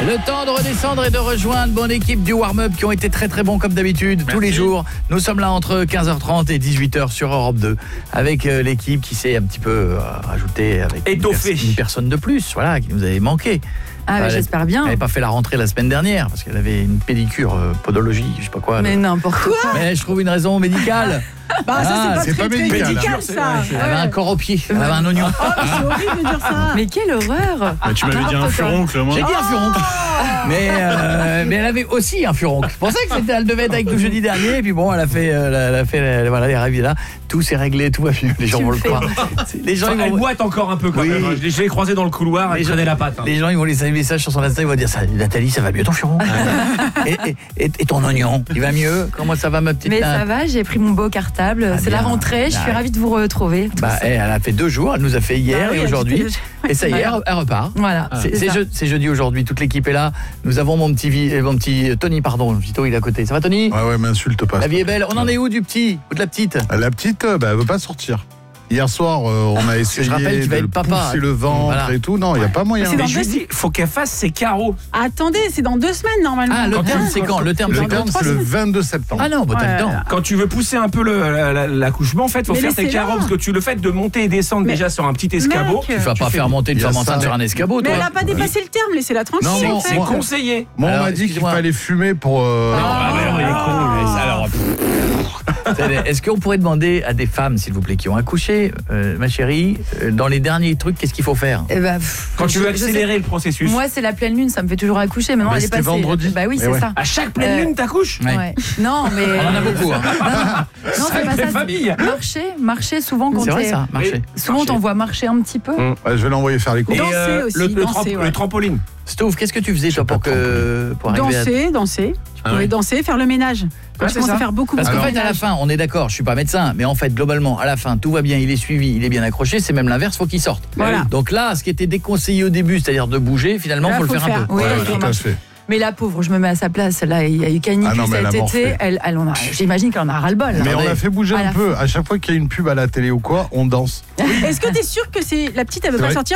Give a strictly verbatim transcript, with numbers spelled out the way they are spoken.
Le temps de redescendre et de rejoindre bonne équipe du warm-up qui ont été très très bons comme d'habitude. Merci. Tous les jours. Nous sommes là entre quinze heures trente et dix-huit heures sur Europe deux avec euh, l'équipe qui s'est un petit peu euh, rajoutée avec étoffée. Une, pers- une personne de plus, voilà, qui nous avait manqué. Ah, bah, j'espère bien. Elle n'avait pas fait la rentrée la semaine dernière parce qu'elle avait une pédicure euh, podologie, je sais pas quoi. Mais le... n'importe quoi. Mais je trouve une raison médicale. Bah ah, ça c'est pas c'est très, pas très médical, médical ça. Ouais, elle avait un corps au pied, elle avait un oignon. Oh, c'est horrible de dire ça. Mais quelle horreur. Mais tu m'avais dit un furoncle, moi. J'ai dit un furoncle. Mais, euh, mais elle avait aussi un furoncle. C'est pour ça que c'était, elle devait être avec nous jeudi dernier. Et puis bon, elle a fait, euh, elle a fait euh, voilà, les rêves là. Tout s'est réglé, tout va mieux. Les gens Tu vont le le fais. croire. Les gens, Enfin, ils elle vont... boite encore un peu quand Oui. même. Je l'ai- je l'ai croisé dans le couloir, elle prenait la patte. hein. Les gens, ils vont laisser un message sur son Insta, ils vont dire ça, Nathalie, ça va mieux ton furoncle et, et, et, et ton oignon, il va mieux. Comment ça va ma petite Mais Nat ça va, j'ai pris mon beau cartable. Ah, C'est la bien. rentrée, je suis Ah, ravie de vous retrouver. Tout Bah, ça. eh, elle a fait deux jours, elle nous a fait hier Bah oui, et elle aujourd'hui. était- Et ça y est, elle, elle repart. Voilà, C'est, c'est c'est, ça. je, c'est jeudi aujourd'hui, toute l'équipe est là. Nous avons mon petit, vi- mon petit Tony, pardon, Vito il est à côté. Ça va Tony? Ouais, ouais, m'insulte pas. La vie est belle. On en est où du petit ou de la petite? La petite, euh, bah, elle veut pas sortir. Hier soir, euh, on a essayé rappelle qu'il va de être le papa. pousser le ventre Voilà. et tout. Non, il n'y a pas moyen. C'est dans Mais je lui deux- dis, faut qu'elle fasse ses carreaux. Attendez, c'est dans deux semaines normalement. Ah, le Quand terme tu- c'est quand? Le terme Le c'est terme, quand? c'est le vingt-deux septembre. Ah non, bah t'as Ouais. le temps. Quand tu veux pousser un peu le- la- la- l'accouchement, en fait, faut Mais faire tes laissez-la. carreaux. Parce que tu le fais de monter et descendre Mais- déjà sur un petit escabeau. Mec, Tu vas pas fais- faire monter une il y a femme ça. enceinte sur un escabeau, Mais toi. elle a pas dépassé le terme, laissez-la tranquille. Non, C'est non, c'est moi- conseillé. Moi, on Alors, m'a dit qu'il excuse-moi. fallait fumer pour. euh, Ah, mais non, il est con, lui. Alors, pff. Est-ce qu'on pourrait demander à des femmes, s'il vous plaît, qui ont accouché, euh, ma chérie, euh, dans les derniers trucs, qu'est-ce qu'il faut faire? Eh ben, pff, Quand tu je- veux je sais- accélérer le processus. Moi, c'est la pleine lune, ça me fait toujours accoucher. Maintenant, Mais elle est c'était passée. vendredi. Bah oui, Mais c'est ouais. ça. À chaque pleine Euh, lune, t'accouches. Ouais. Ouais. Non, mais On en a beaucoup, hein. non, c'est pas Sacrée ça. famille. Marcher, marcher souvent quand C'est vrai t'es- ça, marcher. Souvent, Marcher. t'en vois marcher un petit peu. Hum. Ouais, je vais l'envoyer faire les courses. Et Danser euh, aussi, le, le, danser, tramp- ouais. le trampoline. Stouff, qu'est-ce que tu faisais, toi, pas pour, que, pour arriver à... Danser, danser. Tu Ah pouvais ouais. danser, faire le ménage. Quand Ouais, tu c'est commences ça. à faire beaucoup, Parce beaucoup qu'en de fait, à la ménage. fin, on est d'accord, je suis pas médecin, mais en fait, globalement, à la fin, tout va bien, il est suivi, il est bien accroché, c'est même l'inverse, faut qu'il sorte. Voilà. Donc là, ce qui était déconseillé au début, c'est-à-dire de bouger, finalement, Là, faut, faut le faire, le un faire. peu. Oui, Ouais, elle tout à marche. fait. Mais la pauvre, je me mets à sa place. Là, il y a eu canicule Ah non, mais elle a cet morflé. été. Elle, elle en a, j'imagine qu'elle en a ras-le-bol. Mais Attendez. on a fait bouger À un la peu. À chaque fois qu'il y a une pub à la télé ou quoi, on danse. Est-ce que t'es sûr que c'est la petite, elle veut C'est pas vrai. sortir